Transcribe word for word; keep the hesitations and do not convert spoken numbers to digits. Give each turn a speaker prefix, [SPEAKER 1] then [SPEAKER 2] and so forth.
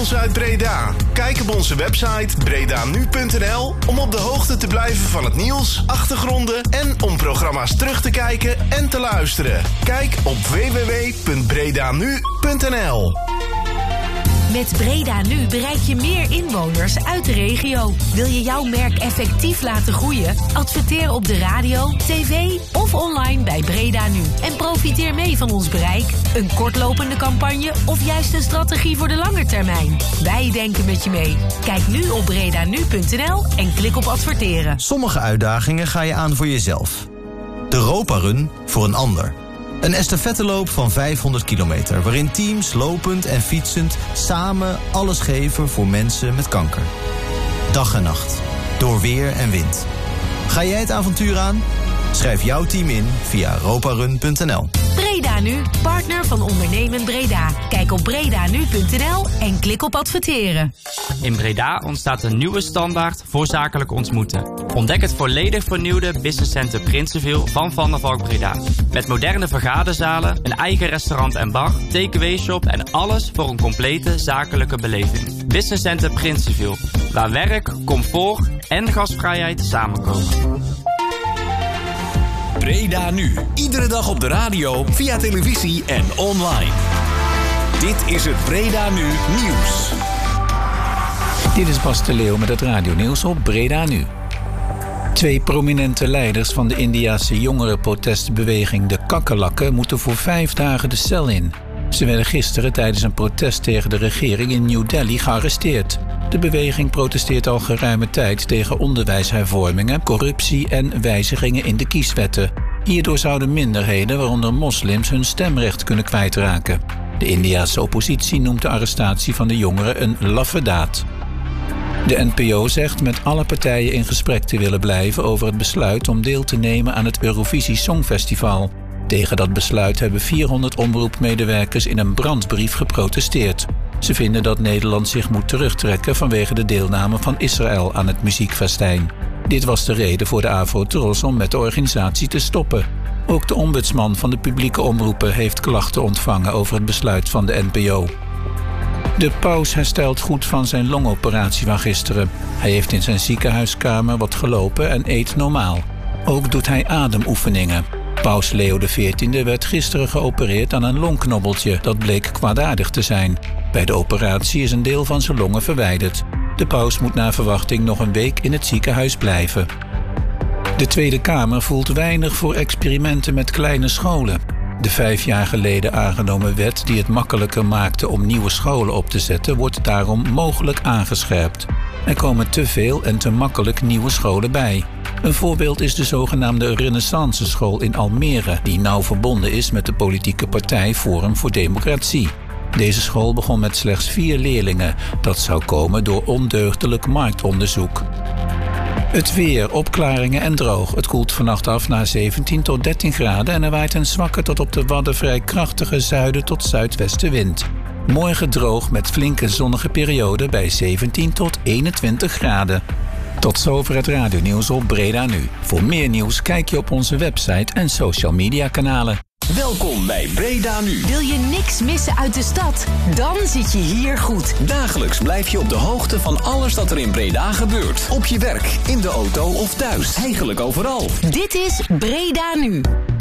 [SPEAKER 1] nieuws uit Breda. Kijk op onze website breda nu punt n l om op de hoogte te blijven van het nieuws, achtergronden en om programma's terug te kijken en te luisteren. Kijk op w w w punt breda nu punt n l.
[SPEAKER 2] Met Breda Nu bereik je meer inwoners uit de regio. Wil je jouw merk effectief laten groeien? Adverteer op de radio, tv of online bij Breda Nu. En profiteer mee van ons bereik. Een kortlopende campagne of juist een strategie voor de lange termijn. Wij denken met je mee. Kijk nu op breda nu punt n l en klik op adverteren.
[SPEAKER 3] Sommige uitdagingen ga je aan voor jezelf. De Europa Run voor een ander. Een estafetteloop van vijfhonderd kilometer... waarin teams lopend en fietsend samen alles geven voor mensen met kanker. Dag en nacht, door weer en wind. Ga jij het avontuur aan? Schrijf jouw team in via europa run punt n l.
[SPEAKER 2] Breda Nu, partner van Ondernemen Breda. Kijk op breda nu punt n l en klik op adverteren.
[SPEAKER 4] In Breda ontstaat een nieuwe standaard voor zakelijk ontmoeten. Ontdek het volledig vernieuwde Business Center Prinsenviel van Van der Valk Breda. Met moderne vergaderzalen, een eigen restaurant en bar, takeaway shop en alles voor een complete zakelijke beleving. Business Center Prinsenviel, waar werk, comfort en gastvrijheid samenkomen.
[SPEAKER 5] Breda Nu. Iedere dag op de radio, via televisie en online. Dit is het Breda Nu Nieuws.
[SPEAKER 6] Dit is Bas de Leeuw met het radionieuws op Breda Nu. Twee prominente leiders van de Indiase jongerenprotestbeweging de Kakkerlakken moeten voor vijf dagen de cel in. Ze werden gisteren tijdens een protest tegen de regering in New Delhi gearresteerd. De beweging protesteert al geruime tijd tegen onderwijshervormingen, corruptie en wijzigingen in de kieswetten. Hierdoor zouden minderheden, waaronder moslims, hun stemrecht kunnen kwijtraken. De Indiase oppositie noemt de arrestatie van de jongeren een laffe daad. De N P O zegt met alle partijen in gesprek te willen blijven over het besluit om deel te nemen aan het Eurovisie Songfestival. Tegen dat besluit hebben vierhonderd omroepmedewerkers in een brandbrief geprotesteerd. Ze vinden dat Nederland zich moet terugtrekken vanwege de deelname van Israël aan het muziekfestijn. Dit was de reden voor de Avro-Tros om met de organisatie te stoppen. Ook de ombudsman van de publieke omroepen heeft klachten ontvangen over het besluit van de N P O. De paus herstelt goed van zijn longoperatie van gisteren. Hij heeft in zijn ziekenhuiskamer wat gelopen en eet normaal. Ook doet hij ademoefeningen. Paus Leo de veertiende werd gisteren geopereerd aan een longknobbeltje. Dat bleek kwaadaardig te zijn. Bij de operatie is een deel van zijn longen verwijderd. De paus moet naar verwachting nog een week in het ziekenhuis blijven. De Tweede Kamer voelt weinig voor experimenten met kleine scholen. De vijf jaar geleden aangenomen wet die het makkelijker maakte om nieuwe scholen op te zetten, wordt daarom mogelijk aangescherpt. Er komen te veel en te makkelijk nieuwe scholen bij. Een voorbeeld is de zogenaamde Renaissance School in Almere, die nauw verbonden is met de politieke partij Forum voor Democratie. Deze school begon met slechts vier leerlingen. Dat zou komen door ondeugdelijk marktonderzoek. Het weer, opklaringen en droog. Het koelt vannacht af naar zeventien tot dertien graden en er waait een zwakke tot op de Wadden vrij krachtige zuiden tot zuidwestenwind. Morgen droog met flinke zonnige perioden bij zeventien tot eenentwintig graden. Tot zover het radionieuws op Breda Nu. Voor meer nieuws kijk je op onze website en social media kanalen.
[SPEAKER 5] Welkom bij Breda Nu.
[SPEAKER 2] Wil je niks missen uit de stad? Dan zit je hier goed.
[SPEAKER 5] Dagelijks blijf je op de hoogte van alles dat er in Breda gebeurt. Op je werk, in de auto of thuis. Eigenlijk overal.
[SPEAKER 2] Dit is Breda Nu.